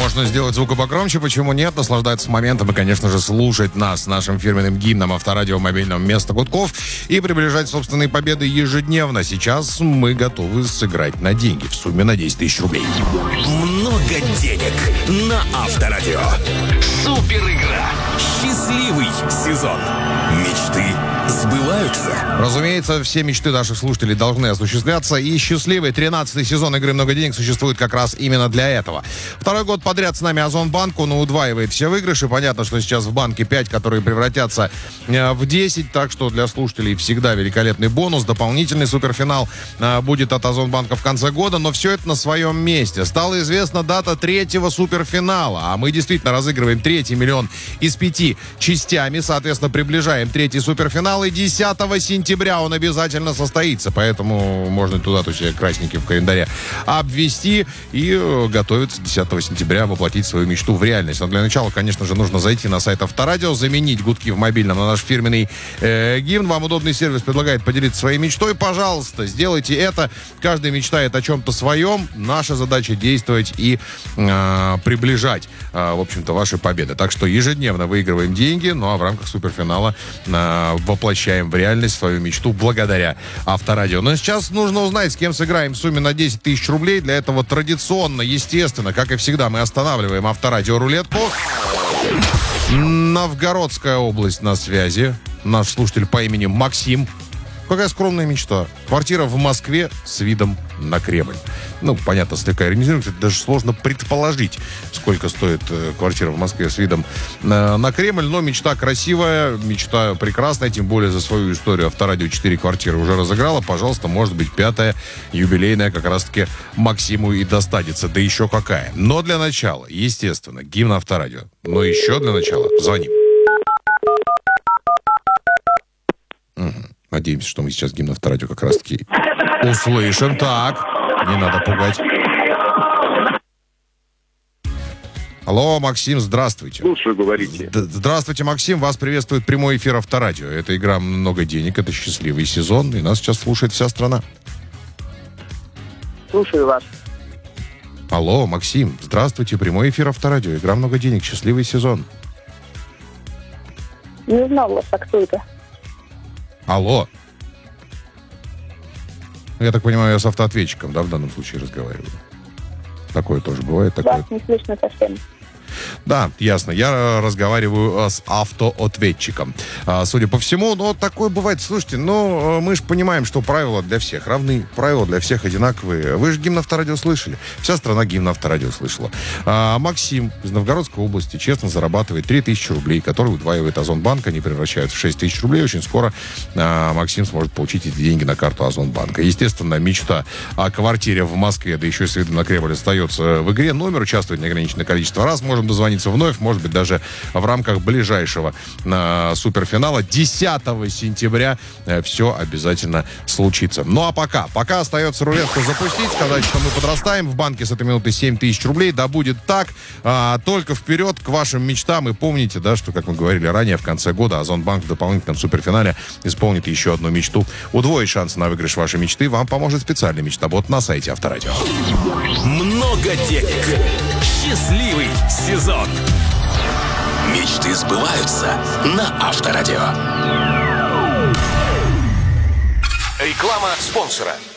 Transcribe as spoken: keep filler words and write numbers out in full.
Можно сделать звук погромче, почему нет? Наслаждаться моментом и, конечно же, слушать нас, нашим фирменным гимном Авторадио мобильном «Место гудков» и приближать собственные победы ежедневно. Сейчас мы готовы сыграть на деньги в сумме на десять тысяч рублей. Много денег на Авторадио. Супер игра. Счастливый сезон. Мечты сбываются. Разумеется, все мечты наших слушателей должны осуществляться, и счастливый тринадцатый сезон игры «Много денег» существует как раз именно для этого. Второй год подряд с нами Озонбанк, он удваивает все выигрыши. Понятно, что сейчас в банке пять, которые превратятся в десять, так что для слушателей всегда великолепный бонус. Дополнительный суперфинал будет от Озонбанка в конце года, но все это на своем месте. Стала известна дата третьего суперфинала, а мы действительно разыгрываем третий миллион из пяти частями, соответственно, приближаем третий суперфинал, и десятого сентября он обязательно состоится, поэтому можно туда-то все красненькие в календаре обвести и готовиться десятого сентября воплотить свою мечту в реальность. Но для начала, конечно же, нужно зайти на сайт Авторадио, заменить гудки в мобильном на наш фирменный э, гимн. Вам удобный сервис предлагает поделиться своей мечтой. Пожалуйста, сделайте это. Каждый мечтает о чем-то своем. Наша задача действовать и э, приближать, э, в общем-то, ваши победы. Так что ежедневно выигрываем деньги, ну а в рамках суперфинала э, воплощаем в реальность свою мечту благодаря Авторадио. Но сейчас нужно узнать, с кем сыграем в сумме на десять тысяч рублей. Для этого традиционно, естественно, как и всегда, мы останавливаем Авторадио рулетку. Новгородская область на связи. Наш слушатель по имени Максим. Какая скромная мечта. Квартира в Москве с видом на Кремль. Ну, понятно, слегка иронизируется. Даже сложно предположить, сколько стоит э, квартира в Москве с видом э, на Кремль. Но мечта красивая, мечта прекрасная. Тем более за свою историю Авторадио четыре квартиры уже разыграла. Пожалуйста, может быть, пятая юбилейная как раз-таки Максиму и достанется. Да еще какая. Но для начала, естественно, гимн Авторадио. Но еще для начала звоним. Угу. Надеемся, что мы сейчас гимн Авторадио как раз-таки услышим. Так, не надо пугать. Алло, Максим, здравствуйте. Слушаю, говорите. Здравствуйте, Максим. Вас приветствует прямой эфир Авторадио. Это игра «Много денег», это счастливый сезон, и нас сейчас слушает вся страна. Слушаю вас. Алло, Максим, здравствуйте, прямой эфир Авторадио. Игра «Много денег», счастливый сезон. Не узнал вас, а кто это? Алло. Я так понимаю, я с автоответчиком, да, в данном случае разговариваю. Такое тоже бывает. Такое. Вас не слышно совсем. Да, ясно. Я разговариваю с автоответчиком. Судя по всему, но такое бывает. Слушайте, ну, мы же понимаем, что правила для всех равны. Правила для всех одинаковые. Вы же гимн Авторадио слышали. Вся страна гимн Авторадио слышала. А Максим из Новгородской области честно зарабатывает три тысячи рублей, которые удваивает Озонбанк. Они превращаются в шесть тысяч рублей. Очень скоро а, Максим сможет получить эти деньги на карту Озонбанка. Естественно, мечта о квартире в Москве, да еще и с видом на Кремль, остается в игре. Номер участвует неограниченное количество раз. Можем дозвониться вновь, может быть, даже в рамках ближайшего э, суперфинала. десятого сентября э, все обязательно случится. Ну а пока, пока остается рулетку запустить, сказать, что мы подрастаем. В банке с этой минуты семь тысяч рублей. Да будет так. Э, только вперед к вашим мечтам. И помните, да, что, как мы говорили ранее, в конце года Озонбанк в дополнительном суперфинале исполнит еще одну мечту. Удвоить шанс на выигрыш вашей мечты вам поможет специальный мечтобот на сайте Авторадио. Много денег. Счастливый сезон. Мечты сбываются на Авторадио. Реклама спонсора.